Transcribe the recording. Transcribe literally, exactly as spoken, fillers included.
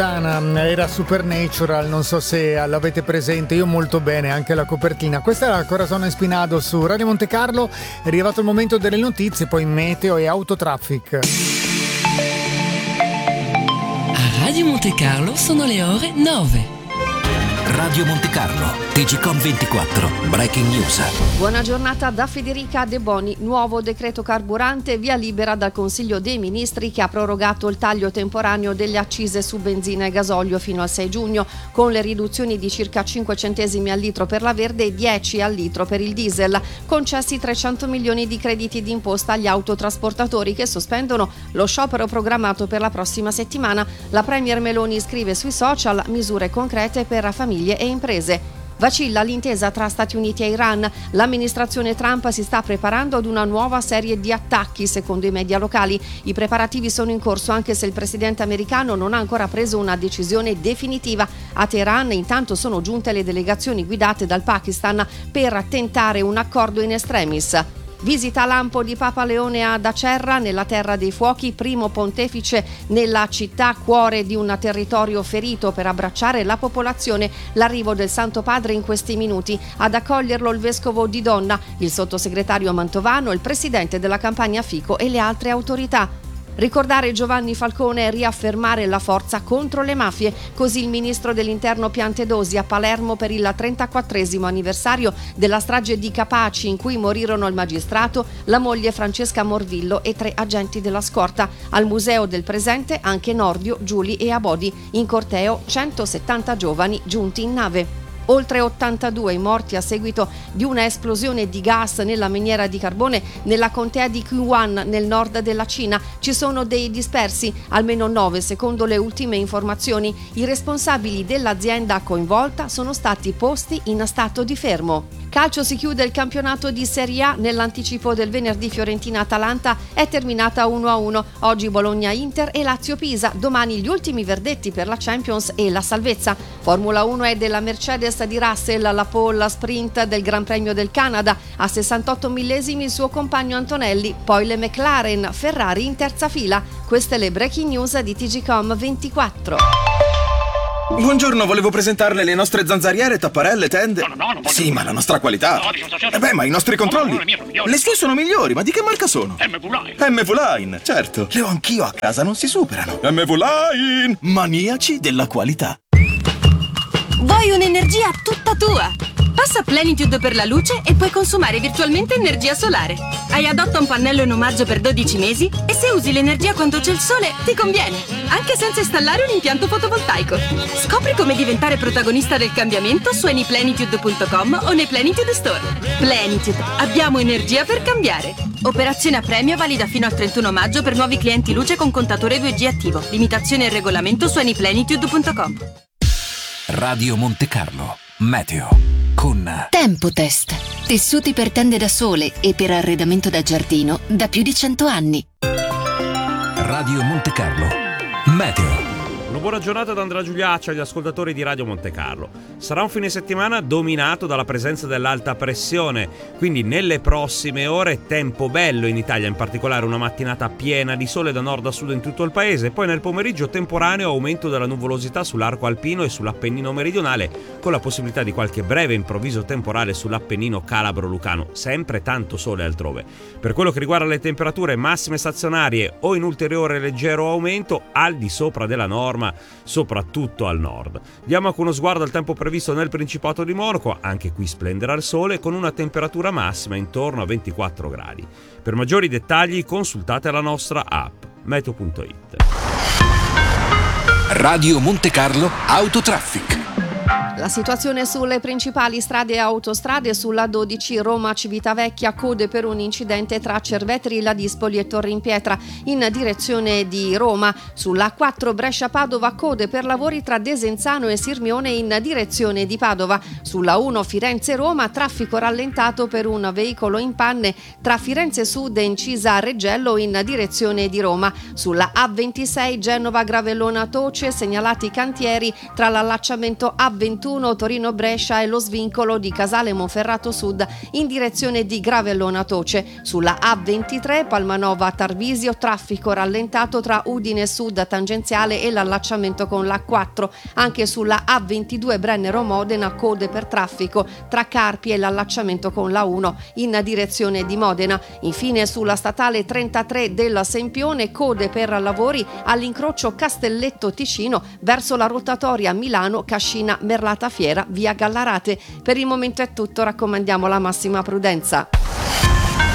Era Supernatural, non so se l'avete presente, io molto bene, anche la copertina. Questa era Corazon Espinado su Radio Monte Carlo. È arrivato il momento delle notizie, poi meteo e autotraffic. A Radio Monte Carlo sono le ore nove. Radio Monte Carlo, T G Com ventiquattro, Breaking News. Buona giornata da Federica De Boni. Nuovo decreto carburante, via libera dal Consiglio dei Ministri che ha prorogato il taglio temporaneo delle accise su benzina e gasolio fino al sei giugno, con le riduzioni di circa cinque centesimi al litro per la verde e dieci al litro per il diesel. Concessi trecento milioni di crediti d'imposta agli autotrasportatori che sospendono lo sciopero programmato per la prossima settimana. La Premier Meloni scrive sui social misure concrete per famiglie e imprese. Vacilla l'intesa tra Stati Uniti e Iran. L'amministrazione Trump si sta preparando ad una nuova serie di attacchi, secondo i media locali. I preparativi sono in corso anche se il presidente americano non ha ancora preso una decisione definitiva. A Teheran intanto sono giunte le delegazioni guidate dal Pakistan per tentare un accordo in extremis. Visita lampo di Papa Leone ad Acerra, nella Terra dei Fuochi, primo pontefice nella città cuore di un territorio ferito per abbracciare la popolazione. L'arrivo del Santo Padre in questi minuti. Ad accoglierlo il vescovo di Donna, il sottosegretario Mantovano, il presidente della campagna Fico e le altre autorità. Ricordare Giovanni Falcone e riaffermare la forza contro le mafie, così il ministro dell'Interno Piantedosi a Palermo per il trentaquattresimo anniversario della strage di Capaci in cui morirono il magistrato, la moglie Francesca Morvillo e tre agenti della scorta. Al Museo del Presente anche Nordio, Giuli e Abodi. In corteo centosettanta giovani giunti in nave. Oltre ottantadue i morti a seguito di una esplosione di gas nella miniera di carbone nella contea di Qiwan nel nord della Cina. Ci sono dei dispersi, almeno nove secondo le ultime informazioni. I responsabili dell'azienda coinvolta sono stati posti in stato di fermo. Calcio, si chiude il campionato di Serie A. Nell'anticipo del venerdì Fiorentina-Atalanta è terminata uno a uno. Oggi Bologna-Inter e Lazio-Pisa. Domani gli ultimi verdetti per la Champions e la salvezza. Formula uno è della Mercedes di Russell, la pole sprint del Gran Premio del Canada. A sessantotto millesimi il suo compagno Antonelli, poi le McLaren, Ferrari in terza fila. Queste le breaking news di T G Com ventiquattro. Buongiorno, volevo presentarle le nostre zanzariere, tapparelle, tende. No, no, no, sì, ma la nostra qualità. No, dico, certo. Eh beh, ma i nostri controlli. No, no, le mie sono migliori. Le sue sono migliori, ma di che marca sono? M V Line. M V Line, certo. Le ho anch'io a casa, non si superano. M V Line, maniaci della qualità. Vuoi un'energia tutta tua? Passa Plenitude per la luce e puoi consumare virtualmente energia solare. Hai adotta un pannello in omaggio per dodici mesi e se usi l'energia quando c'è il sole ti conviene, anche senza installare un impianto fotovoltaico. Scopri come diventare protagonista del cambiamento su anyplenitude punto com o nei Plenitude Store. Plenitude, abbiamo energia per cambiare. Operazione a premio valida fino al trentuno maggio per nuovi clienti luce con contatore due G attivo. Limitazione e regolamento su anyplenitude punto com. Radio Monte Carlo, meteo con Tempotest, tessuti per tende da sole e per arredamento da giardino da più di cento anni. Radio Monte Carlo, meteo. Una buona giornata da Andrea Giuliaccio agli ascoltatori di Radio Monte Carlo. Sarà un fine settimana dominato dalla presenza dell'alta pressione, quindi nelle prossime ore tempo bello in Italia, in particolare una mattinata piena di sole da nord a sud in tutto il paese, poi nel pomeriggio temporaneo aumento della nuvolosità sull'arco alpino e sull'Appennino meridionale, con la possibilità di qualche breve improvviso temporale sull'Appennino calabro-lucano, sempre tanto sole altrove. Per quello che riguarda le temperature massime stazionarie o in ulteriore leggero aumento al di sopra della norma, soprattutto al nord. Diamo anche uno sguardo al tempo previsto nel Principato di Monaco, anche qui splenderà il sole con una temperatura massima intorno a ventiquattro gradi. Per maggiori dettagli consultate la nostra app meteo punto it. Radio Monte Carlo Autotraffic. La situazione sulle principali strade e autostrade: sulla dodici Roma-Civitavecchia, code per un incidente tra Cervetri, Ladispoli e Torre in Pietra in direzione di Roma. Sulla quattro Brescia-Padova, code per lavori tra Desenzano e Sirmione in direzione di Padova. Sulla uno Firenze-Roma, traffico rallentato per un veicolo in panne tra Firenze Sud e Incisa Reggello in direzione di Roma. Sulla A ventisei Genova-Gravellona-Toce, segnalati cantieri tra l'allacciamento A ventuno ventuno Torino-Brescia e lo svincolo di Casale Monferrato Sud in direzione di Gravellona Toce. Sulla A ventitré Palmanova-Tarvisio traffico rallentato tra Udine Sud tangenziale e l'allacciamento con l'A quattro. Anche sulla A ventidue Brennero-Modena code per traffico tra Carpi e l'allacciamento con l'A uno in direzione di Modena. Infine sulla statale trentatré della Sempione code per lavori all'incrocio Castelletto Ticino verso la rotatoria Milano Cascina Merlata Fiera via Gallarate. Per il momento è tutto, raccomandiamo la massima prudenza.